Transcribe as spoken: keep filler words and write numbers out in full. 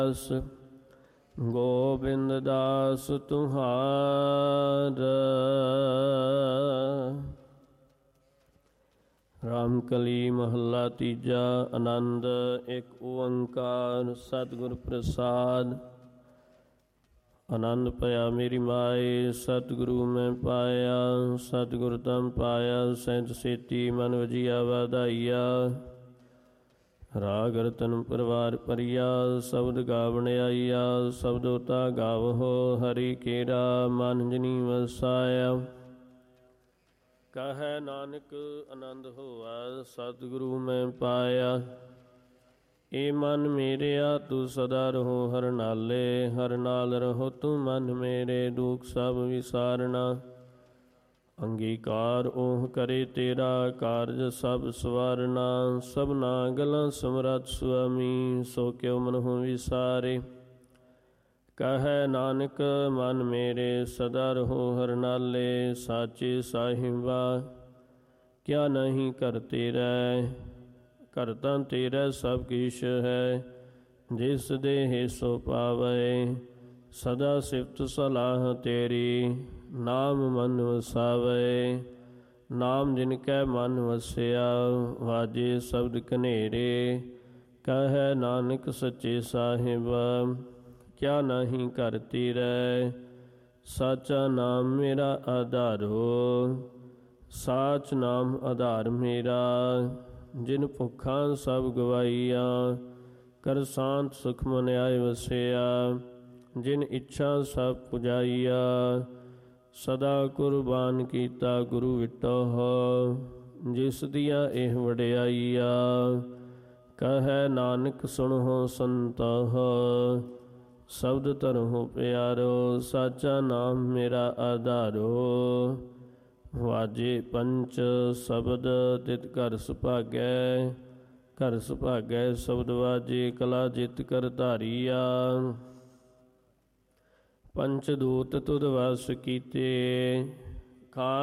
ਗੋਬਿੰਦ ਦਾਸ ਤੁਹਾਰ। ਰਾਮਕਲੀ ਮਹੱਲਾ ਤੀਜਾ। ਆਨੰਦ ਇੱਕ ਓੰਕਾਰ ਸਤਿਗੁਰ ਪ੍ਰਸਾਦ। ਆਨੰਦ ਭਇਆ ਮੇਰੀ ਮਾਏ ਸਤਿਗੁਰੂ ਮੈਂ ਪਾਇਆ। ਸਤਿਗੁਰ ਤਮ ਪਾਇਆ ਸਹਿਜ ਸੇਤੀ ਮਨ ਵਜੀਆ ਵਾਧਾਈਆ। ਰਾਗ ਰਤਨ ਪਰਵਾਰ ਪਰਿਆ ਸ਼ਬਦ ਗਾਵਣ ਆਈਆ। ਸ਼ਬਦ ਉਤਾ ਗਾਵਹੋ ਹਰੀ ਕੇਰਾ ਮਨ ਜਨੀ ਵਸਾਇਆ। ਕਹੈ ਨਾਨਕ ਆਨੰਦ ਹੋਆ ਸਤਿਗੁਰੂ ਮੈਂ ਪਾਇਆ। ਏ ਮਨ ਮੇਰਿਆ ਤੂੰ ਸਦਾ ਰਹੋ ਹਰ ਨਾਲੇ। ਹਰ ਨਾਲ ਰਹੋ ਤੂੰ ਮਨ ਮੇਰੇ ਦੁਖ ਸਭ ਵਿਸਾਰਨਾ। ਅੰਗੀਕਾਰ ਓਹ ਕਰੇ ਤੇਰਾ ਕਾਰਜ ਸਭ ਸਵਾਰਨਾ। ਸਭਨਾ ਗਲਾਂ ਸਮਰੱਥ ਸੁਆਮੀ ਸੋ ਕਿਉ ਮਨਹੁ ਵਿਸਾਰੇ। ਕਹੈ ਨਾਨਕ ਮਨ ਮੇਰੇ ਸਦਾ ਰਹੋ ਹਰ ਨਾਲੇ। ਸਾਚੇ ਸਾਹਿਬਾ ਕਿਆ ਨਹੀਂ ਕਰ ਤੇਰਾ। ਕਰਤਾ ਤੇਰਾ ਸਭ ਕਿਛ ਹੈ ਜਿਸ ਦੇਹ ਸੋ ਪਾਵੈ। ਸਦਾ ਸਿਫਤ ਸਲਾਹ ਤੇਰੀ ਨਾਮ ਮਨ ਵਸਾਵੈ। ਨਾਮ ਜਿਨ ਕੈ ਮਨ ਵਸਿਆ ਵਾਜੇ ਸ਼ਬਦ ਕਨੇਰੇ। ਕਹੈ ਨਾਨਕ ਸੱਚੇ ਸਾਹਿਬ ਕਿਆ ਨਹੀਂ ਕਰ ਤੇਰਾ। ਸਾਚਾ ਨਾਮ ਮੇਰਾ ਆਧਾਰੋ ਸਾਚ ਨਾਮ ਆਧਾਰ ਮੇਰਾ। ਜਿਨ ਭੁੱਖਾਂ ਸਭ ਗਵਾਈਆ ਕਰ ਸ਼ਾਂਤ ਸੁਖ ਮਨ ਆਏ ਵਸਿਆ। ਜਿਨ ਇੱਛਾ ਸਭ ਪੁਜਾਈਆ ਸਦਾ ਕੁਰਬਾਨ ਕੀਤਾ ਗੁਰੂ ਵਿਟੋ। ਜਿਸ ਦੀਆਂ ਇਹ ਵਡਿਆਈਆ ਕਹੈ ਨਾਨਕ ਸੁਣਹੁ ਸੰਤੋ। ਸ਼ਬਦ ਧਰਹੁ ਪਿਆਰੋ ਸਾਚਾ ਨਾਮ ਮੇਰਾ ਆਧਾਰੋ। ਵਾਜੇ ਪੰਚ ਸ਼ਬਦ ਤਿਤ ਘਰ ਸੁਭਾਗੈ। ਘਰ ਸੁਭਾਗੈ ਸ਼ਬਦ ਵਾਜੇ ਕਲਾ ਜਿਤ ਕਰ ਧਾਰੀਆ। ਪੰਚ ਦੂਤ ਤੁਧ ਵਸ ਕੀਤੇ ਖਾ